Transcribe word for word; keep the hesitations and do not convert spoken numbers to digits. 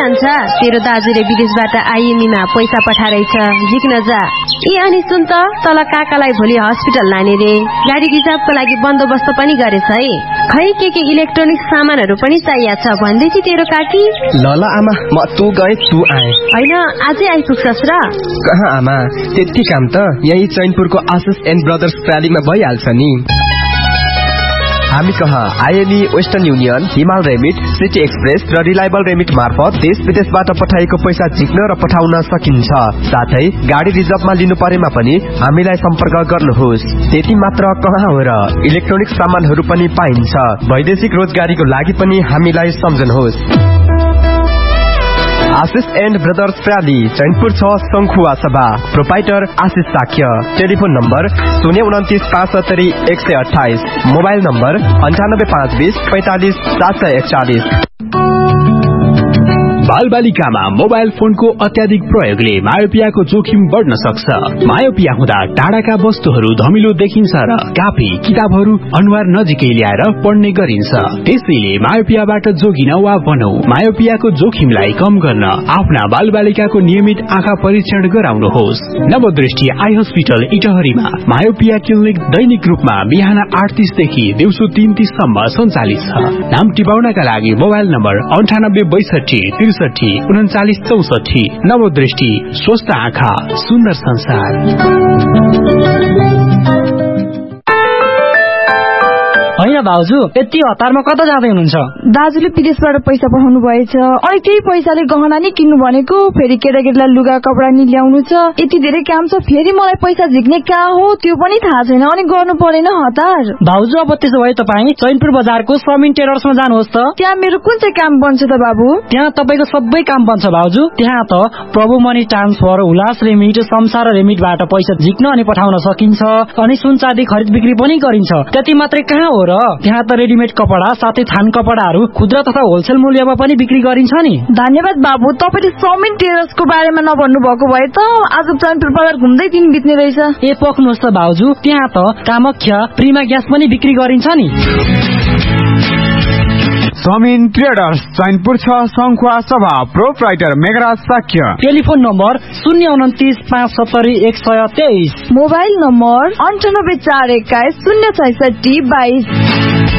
जान्छ? तेरो दाजुले विदेशबाट आइएमईमा पैसा पठाइरहेछ, झिक्न जा। ए अनि सुन त, तल काकालाई भोलि हस्पिटल लाने रे, गाडी रिजर्भको लागि बन्दोबस्त पनि गरेछ है। खै के के इलेक्ट्रोनिक सामानहरू पनि चाहिएको छ भन्दै थियो तेरो काकी। ल ल आमा, म तू गए तू आए। होइन आजै आइपुग्छस् र? कहाँ आमा, त्यति काम त यही चैनपुरको आशिष एन्ड ब्रदर्स प्रालीमा भइहाल्छ नि। हामी कहाँ आइएमई, वेस्टर्न युनियन, हिमाल रेमिट, सिटी एक्सप्रेस र रिलायबल रेमिट मार्फत देश विदेशबाट पठाएको पैसा झिक्न र पठाउन सकिन्छ। साथै गाडी रिजर्भमा लिनु परेमा पनि हामीलाई सम्पर्क गर्नुहोस्। त्यति मात्र कहाँ हो र, इलेक्ट्रोनिक सामानहरू पनि पाइन्छ। वैदेशिक रोजगारीको लागि पनि हामीलाई सम्झनुहोस्। आशिष एन्ड ब्रदर्स प्राली, चैनपुर छ, शंखुवा सभा। प्रोपाइटर आशिष साक्य। टेलिफोन नम्बर शून्य उन्तिस पाँच सत्तरी एक सय अठाइस। मोबाइल नम्बर अन्ठानब्बे पाँच बीस पैंतालिस सात सय एकचालिस। बाल बालिकामा मोबाइल फोनको अत्याधिक प्रयोगले मायोपियाको जोखिम बढ्न सक्छ। मायोपिया हुँदा टाढाका वस्तुहरू धमिलो देखिन्छ र कापी किताबहरू अनुहार नजिकै ल्याएर पढ्ने गरिन्छ। त्यसैले मायोपियाबाट जोगिन वा बनौ मायोपियाको जोखिमलाई कम गर्न आफ्ना बाल बालिकाको नियमित आँखा परीक्षण गराउनुहोस्। नवदृष्टि आई हस्पिटल इटहरीमा मायोपिया क्लिनिक दैनिक रूपमा बिहान आठ तीस देखि दिउँसो तीन तीस सम्म सञ्चालित छ। नाम टिपाउनका लागि मोबाइल नम्बर अन्ठानब्बे बैसठी त्रिसठी उन्चालिस चौसठी। नवदृष्टि, स्वस्थ आँखा, सुन्दर संसार। होइन भाउजू, यति हतारमा कता जाँदै हुनुहुन्छ? दाजुले विदेशबाट पैसा पठाउनु भएछ, अनि त्यही पैसाले गहना नि किन्नु भनेको, फेरि केटाकेटीलाई लुगा कपडा नि ल्याउनु छ। यति धेरै काम छ, फेरि मलाई पैसा झिक्ने कहाँ हो त्यो पनि थाहा छैन, अनि गर्नु परेन हतार। भाउजू अब त्यसो भए तपाईँ चैनपुर बजारको समिन टेलर्समा जानुहोस् त। त्यहाँ मेरो कुन चाहिँ काम बन्छ त बाबु? त्यहाँ तपाईँको सबै काम बन्छ भाउजू। त्यहाँ त प्रभु मनी ट्रान्सफर, उल्लास रेमिट, संसार रेमिटबाट पैसा झिक्न अनि पठाउन सकिन्छ, अनि सुन चाँदी खरिद बिक्री पनि गरिन्छ। त्यति मात्रै कहाँ हो र, त्यहाँ त रेडिमेड कपडा साथै थान कपडाहरू खुद्रा तथा होलसेल मूल्यमा पनि बिक्री गरिन्छ नि। धन्यवाद बाबु, तपाईले समिन टेलर्सको बारेमा नभन्नु भएको भए त आज चैनपुर बजार घुम्दै दिन बित्ने रहेछ। ए पक्नुहोस् त भाउजू, त्यहाँ त कामख्या प्रिमा ग्यास पनि बिक्री गरिन्छ नि। समिन ट्रेडर्स, चैनपुर छ, शंखुवा सभा। Proprietor Meghraj Shakya. Telephone number शून्य उन्तिस पाँच सत्तरी एक सय तेइस। मोबाइल नम्बर अन्ठानब्बे चार एक्काइस शून्य छैसठी बाइस।